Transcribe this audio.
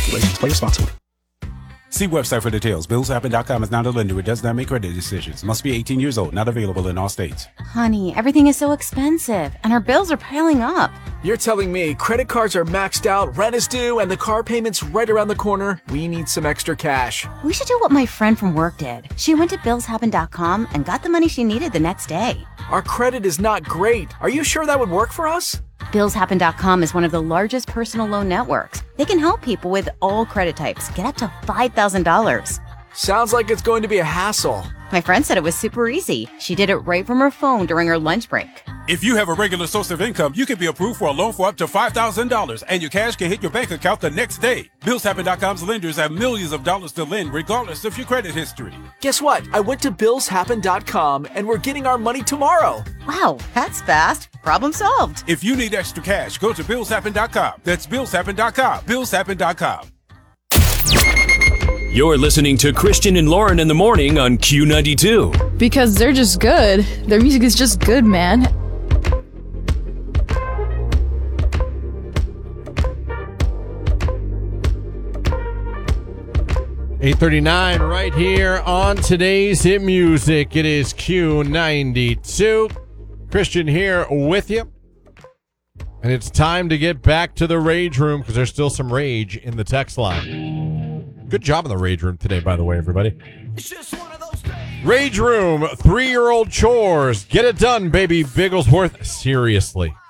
regulations. Play responsibly. See website for details. BillsHappen.com is not a lender. It does not make credit decisions. Must be 18 years old. Not available in all states. Honey, everything is so expensive, and our bills are piling up. You're telling me credit cards are maxed out, rent is due, and the car payment's right around the corner? We need some extra cash. We should do what my friend from work did. She went to BillsHappen.com and got the money she needed the next day. Our credit is not great. Are you sure that would work for us? BillsHappen.com is one of the largest personal loan networks. They can help people with all credit types get up to $5,000. Sounds like it's going to be a hassle. My friend said it was super easy. She did it right from her phone during her lunch break. If you have a regular source of income, you can be approved for a loan for up to $5,000, and your cash can hit your bank account the next day. BillsHappen.com's lenders have millions of dollars to lend, regardless of your credit history. Guess what? I went to BillsHappen.com, and we're getting our money tomorrow. Wow, that's fast. Problem solved. If you need extra cash, go to BillsHappen.com. That's BillsHappen.com. BillsHappen.com. You're listening to Christian and Lauren in the morning on Q92. Because they're just good. Their music is just good, man. $8:39 right here on today's Hit Music. It is Q92. Christian here with you. And it's time to get back to the Rage Room because there's still some rage in the text line. Good job in the Rage Room today, by the way, everybody. It's just one of those days. Rage Room, 3-year-old chores. Get it done, baby Bigglesworth. Seriously.